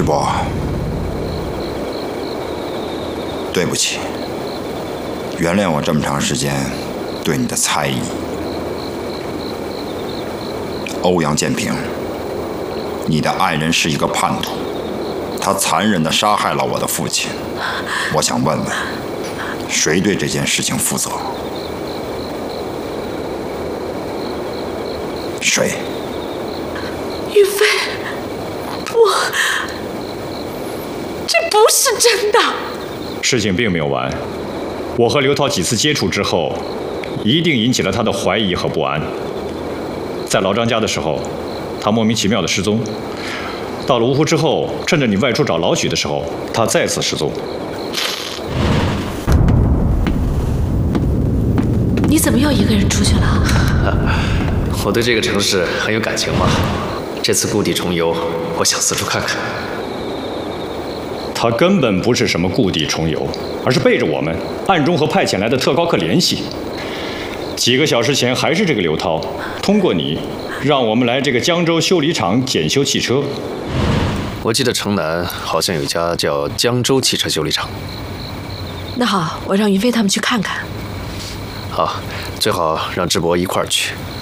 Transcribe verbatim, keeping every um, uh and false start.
智博，对不起，原谅我这么长时间对你的猜疑。欧阳建平，你的爱人是一个叛徒，他残忍地杀害了我的父亲。我想问问，谁对这件事情负责？谁？ 于飞，我，这不是真的。 事情并没有完，我和刘涛几次接触之后，一定引起了他的怀疑和不安。在老张家的时候，他莫名其妙的失踪。到了芜湖之后，趁着你外出找老许的时候，他再次失踪。 你怎么又一个人出去了？ 我对这个城市很有感情嘛，这次故地重游，我想四处看看。 他根本不是什么故地重游，而是背着我们，暗中和派遣来的特高课联系。几个小时前还是这个刘涛，通过你，让我们来这个江州修理厂检修汽车。 我记得城南好像有一家叫江州汽车修理厂。 那好，我让云飞他们去看看。 好，最好让智博一块儿去。